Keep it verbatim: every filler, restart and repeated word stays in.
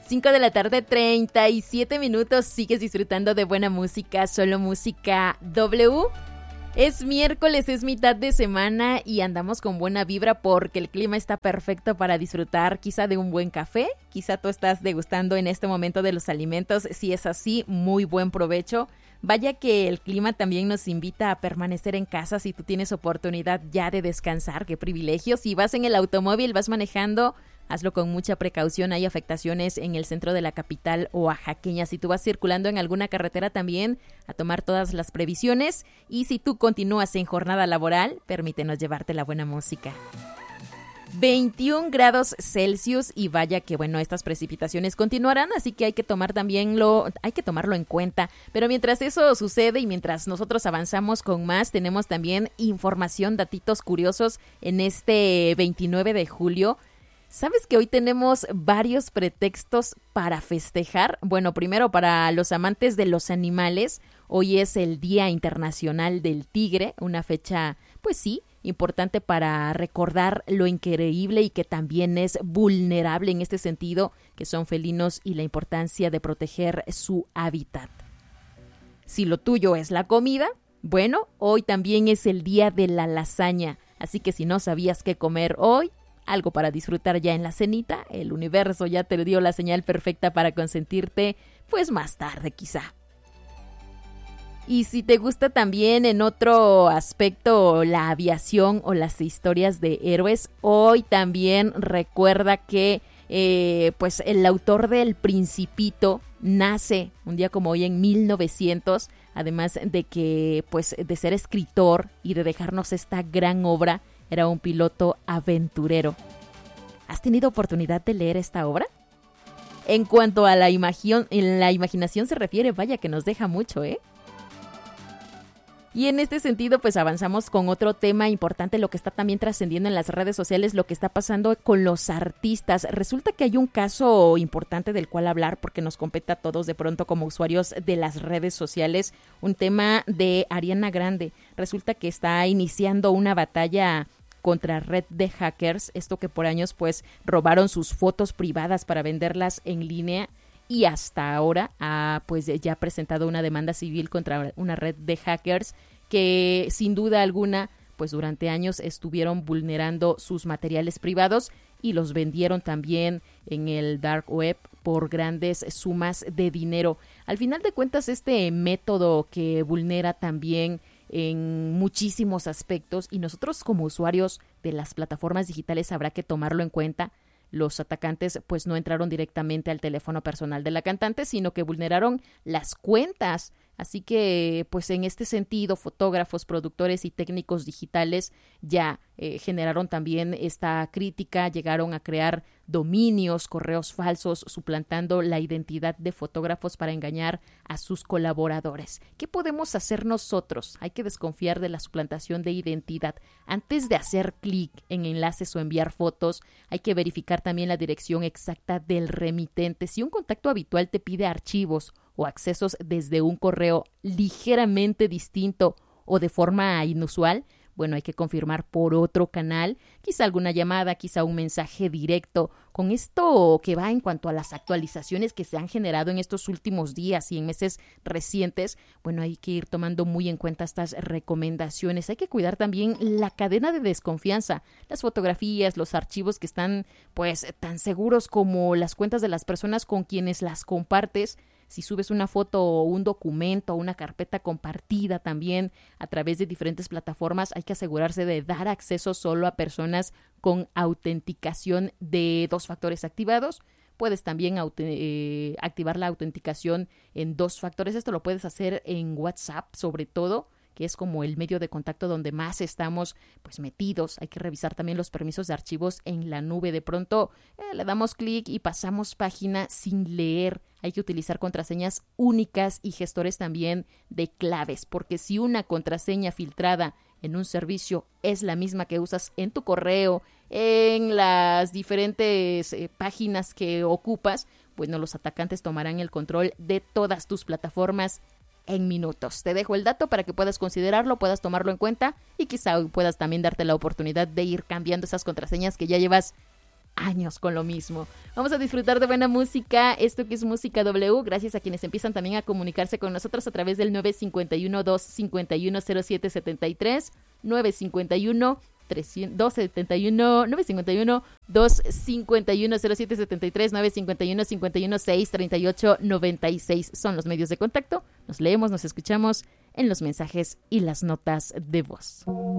cinco de la tarde, treinta y siete minutos. Sigues disfrutando de buena música, solo música W. Es miércoles, es mitad de semana y andamos con buena vibra porque el clima está perfecto para disfrutar quizá de un buen café. Quizá tú estás degustando en este momento de los alimentos. Si es así, muy buen provecho. Vaya que el clima también nos invita a permanecer en casa si tú tienes oportunidad ya de descansar. ¡Qué privilegio! Si vas en el automóvil, vas manejando, hazlo con mucha precaución. Hay afectaciones en el centro de la capital oaxaqueña. Si tú vas circulando en alguna carretera también, a tomar todas las previsiones. Y si tú continúas en jornada laboral, permítenos llevarte la buena música. veintiún grados Celsius y vaya que bueno, estas precipitaciones continuarán, así que hay que tomar también lo, hay que tomarlo en cuenta. Pero mientras eso sucede y mientras nosotros avanzamos con más, tenemos también información, datitos curiosos en este veintinueve de julio. ¿Sabes que hoy tenemos varios pretextos para festejar? Bueno, primero para los amantes de los animales, hoy es el Día Internacional del Tigre, una fecha, pues sí, importante para recordar lo increíble y que también es vulnerable en este sentido, que son felinos y la importancia de proteger su hábitat. Si lo tuyo es la comida, bueno, hoy también es el Día de la Lasaña, así que si no sabías qué comer hoy, algo para disfrutar ya en la cenita, el universo ya te dio la señal perfecta para consentirte, pues más tarde quizá. Y si te gusta también en otro aspecto la aviación o las historias de héroes, hoy también recuerda que eh, pues el autor del Principito nace un día como hoy en mil novecientos, además de que pues de ser escritor y de dejarnos esta gran obra, era un piloto aventurero. ¿Has tenido oportunidad de leer esta obra? En cuanto a la, imagi- en la imaginación se refiere, vaya que nos deja mucho, ¿eh? Y en este sentido, pues avanzamos con otro tema importante, lo que está también trascendiendo en las redes sociales, lo que está pasando con los artistas. Resulta que hay un caso importante del cual hablar porque nos compete a todos de pronto como usuarios de las redes sociales, un tema de Ariana Grande. Resulta que está iniciando una batalla contra red de hackers, esto que por años pues robaron sus fotos privadas para venderlas en línea. Y hasta ahora ha pues ya presentado una demanda civil contra una red de hackers que sin duda alguna pues durante años estuvieron vulnerando sus materiales privados y los vendieron también en el dark web por grandes sumas de dinero. Al final de cuentas, este método que vulnera también en muchísimos aspectos y nosotros como usuarios de las plataformas digitales habrá que tomarlo en cuenta. Los atacantes pues no entraron directamente al teléfono personal de la cantante, sino que vulneraron las cuentas. Así que pues en este sentido, fotógrafos, productores y técnicos digitales ya eh, generaron también esta crítica, llegaron a crear dominios, correos falsos, suplantando la identidad de fotógrafos para engañar a sus colaboradores. ¿Qué podemos hacer nosotros? Hay que desconfiar de la suplantación de identidad. Antes de hacer clic en enlaces o enviar fotos, hay que verificar también la dirección exacta del remitente. Si un contacto habitual te pide archivos o accesos desde un correo ligeramente distinto o de forma inusual, bueno, hay que confirmar por otro canal, quizá alguna llamada, quizá un mensaje directo. Con esto que va en cuanto a las actualizaciones que se han generado en estos últimos días y en meses recientes, bueno, hay que ir tomando muy en cuenta estas recomendaciones. Hay que cuidar también la cadena de desconfianza, las fotografías, los archivos que están pues tan seguros como las cuentas de las personas con quienes las compartes. Si subes una foto o un documento o una carpeta compartida también a través de diferentes plataformas, hay que asegurarse de dar acceso solo a personas con autenticación de dos factores activados. Puedes también eh, activar la autenticación en dos factores. Esto lo puedes hacer en WhatsApp, sobre todo, que es como el medio de contacto donde más estamos pues metidos. Hay que revisar también los permisos de archivos en la nube. De pronto eh, le damos clic y pasamos página sin leer. Hay que utilizar contraseñas únicas y gestores también de claves, porque si una contraseña filtrada en un servicio es la misma que usas en tu correo, en las diferentes eh, páginas que ocupas, bueno, los atacantes tomarán el control de todas tus plataformas en minutos. Te dejo el dato para que puedas considerarlo, puedas tomarlo en cuenta y quizá puedas también darte la oportunidad de ir cambiando esas contraseñas que ya llevas años con lo mismo. Vamos a disfrutar de buena música, esto que es Música W, gracias a quienes empiezan también a comunicarse con nosotros a través del nueve cinco uno, dos cinco uno, cero siete siete tres, nueve cinco uno, dos siete uno, nueve cinco uno, dos cinco uno, cero siete siete tres, nueve cinco uno, cinco uno seis, treinta y ocho noventa y seis son los medios de contacto. Nos leemos, nos escuchamos en los mensajes y las notas de voz.